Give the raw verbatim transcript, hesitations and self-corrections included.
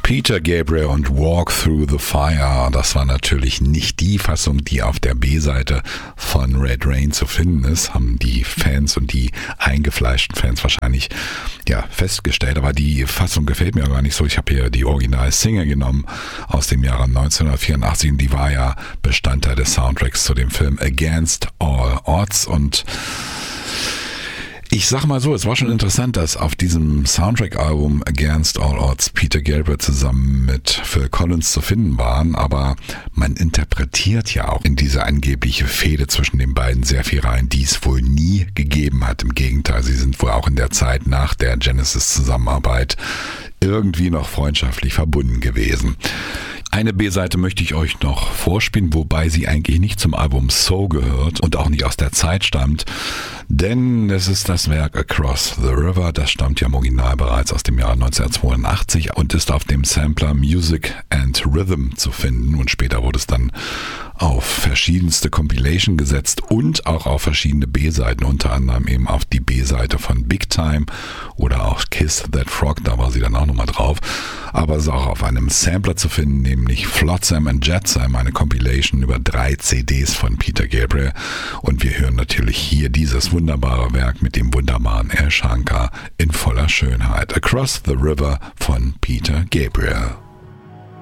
Peter Gabriel und Walk Through the Fire, das war natürlich nicht die Fassung, die auf der B-Seite von Red Rain zu finden ist, haben die Fans und die eingefleischten Fans wahrscheinlich ja festgestellt, aber die Fassung gefällt mir gar nicht so. Ich habe hier die Original-Single genommen aus dem Jahre neunzehnhundertvierundachtzig und die war ja Bestandteil des Soundtracks zu dem Film Against All Odds und ich sag mal so, es war schon interessant, dass auf diesem Soundtrack-Album Against All Odds Peter Gabriel zusammen mit Phil Collins zu finden waren, aber man interpretiert ja auch in diese angebliche Fehde zwischen den beiden sehr viel rein, die es wohl nie gegeben hat. Im Gegenteil, sie sind wohl auch in der Zeit nach der Genesis-Zusammenarbeit irgendwie noch freundschaftlich verbunden gewesen. Eine B-Seite möchte ich euch noch vorspielen, wobei sie eigentlich nicht zum Album So gehört und auch nicht aus der Zeit stammt, denn es ist das Werk Across the River, das stammt ja im Original bereits aus dem Jahr neunzehnhundertzweiundachtzig und ist auf dem Sampler Music and Rhythm zu finden und später wurde es dann auf verschiedenste Compilation gesetzt und auch auf verschiedene B-Seiten, unter anderem eben auf die B-Seite von Big Time oder auch Kiss That Frog, da war sie dann auch nochmal drauf, aber es ist auch auf einem Sampler zu finden, nämlich Flotsam and Jetsam, eine Compilation über drei C Ds von Peter Gabriel und wir hören natürlich hier dieses wunderbare Werk mit dem wunderbaren Al Shankar in voller Schönheit. Across the River von Peter Gabriel.